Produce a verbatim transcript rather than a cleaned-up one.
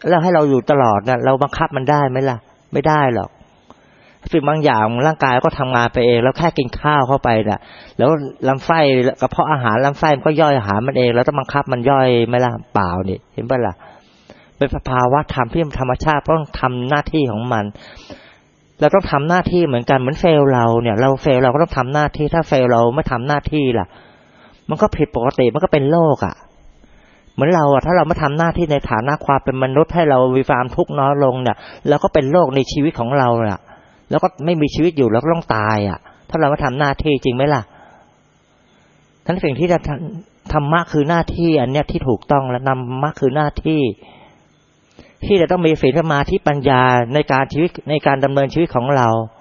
แล้วให้เราอยู่ตลอดนะเราบังคับมันได้ไหมล่ะไม่ได้หรอกสิ่งบางอย่างร่างกายก็ทำงานไปเองแล้วแค่กินข้าวเข้าไปน่ะแล้วลำไส้กระเพาะอาหารลำไส้มันก็ย่อยอาหารมันเองแล้วต้องบังคับมันย่อยไหมล่ะเปล่านี่เห็นป่ะล่ะเป็นสภาวะธรรมที่ธรรมชาติต้องทำหน้าที่ของมันเราต้องทำหน้าที่เหมือนกันเหมือนเฟลเราเนี่ยเราเฟลเราก็ต้องทำหน้าที่ถ้าเฟลเราไม่ทำหน้าที่ล่ะมันก็ผิดปกติมันก็เป็นโรคอ่ะเหมือนเราอ่ะถ้าเราไม่ทำหน้าที่ในฐานะความเป็นมนุษย์ให้เรามีความทุกข์น้อยลงเนี่ยเราก็เป็นโรคในชีวิตของเราอ่ะแล้วก็ไม่มีชีวิตอยู่แล้วก็ต้องตายอ่ะถ้าเราไม่ทำหน้าที่จริงไหมล่ะทั้นสิ่งที่จะธรรมะคือหน้าที่อันเนี้ยที่ถูกต้องและธรรมะคือหน้าที่ที่จะต้องมีศีลสมาธิปัญญาในการชีวิตในการดำเนินชีวิตของเรา